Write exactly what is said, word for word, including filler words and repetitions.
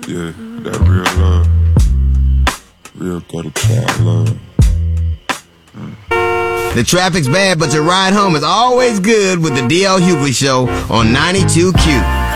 Yeah, that real love. Real gutter child love. Mm. The traffic's bad, but your ride home is always good with the D L Hughley Show on ninety-two Q.